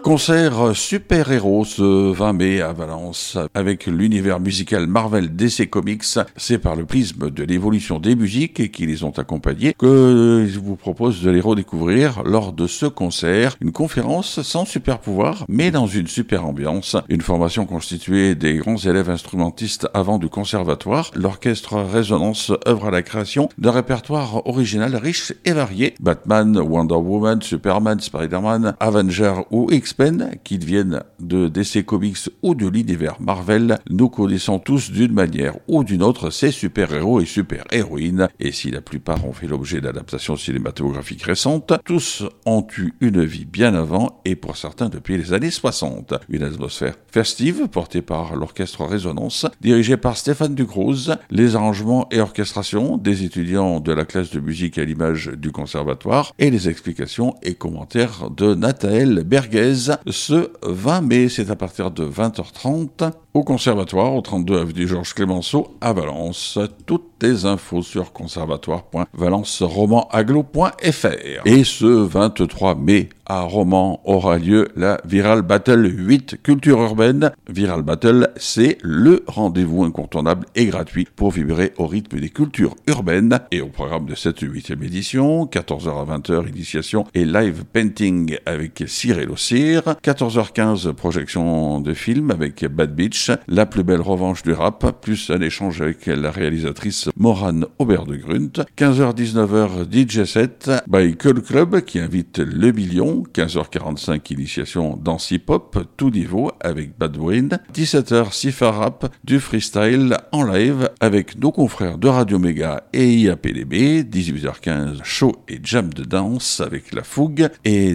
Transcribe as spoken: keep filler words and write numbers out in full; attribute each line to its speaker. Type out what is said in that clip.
Speaker 1: Concert super-héros ce vingt mai à Valence avec l'univers musical Marvel D C Comics. C'est par le prisme de l'évolution des musiques qui les ont accompagnés que je vous propose de les redécouvrir lors de ce concert. Une conférence sans super pouvoir, mais dans une super ambiance. Une formation constituée des grands élèves instrumentistes avant du conservatoire. L'orchestre Résonance œuvre à la création d'un répertoire original riche et varié. Batman, Wonder Woman, Superman, Spider-Man, Avenger ou X-Men, qu'ils viennent de D C Comics ou de l'univers Marvel, nous connaissons tous d'une manière ou d'une autre ces super-héros et super-héroïnes. Et si la plupart ont fait l'objet d'adaptations cinématographiques récentes, tous ont eu une vie bien avant et pour certains depuis les années soixante. Une atmosphère festive portée par l'orchestre Résonance, dirigé par Stéphane Ducruz, les arrangements et orchestrations des étudiants de la classe de musique à l'image du conservatoire et les explications et commentaires de Nathaël Berguez. Ce vingt mai, c'est à partir de vingt heures trente au conservatoire, au trente-deux avenue Georges Clemenceau à Valence. Toutes les infos sur conservatoire point valence roman aglo point f r. Et ce vingt-trois mai, à Romans aura lieu la Viral Battle huit Culture Urbaine. Viral Battle, c'est le rendez-vous incontournable et gratuit pour vibrer au rythme des cultures urbaines. Et au programme de cette huitième édition, quatorze heures à vingt heures, initiation et live painting avec Cyril Ossir. quatorze heures quinze, projection de film avec Bad Beach, La plus belle revanche du rap, plus un échange avec la réalisatrice Morane Aubert de Grunt. quinze heures dix-neuf heures, D J set by Call Club qui invite Le Million. quinze heures quarante-cinq, initiation danse hip-hop, tout niveau avec Bad Brain. dix-sept heures, Cypher Rap, du freestyle en live avec nos confrères de Radio Méga et I A P D B. dix-huit heures quinze, show et jam de danse avec La Fougue. Et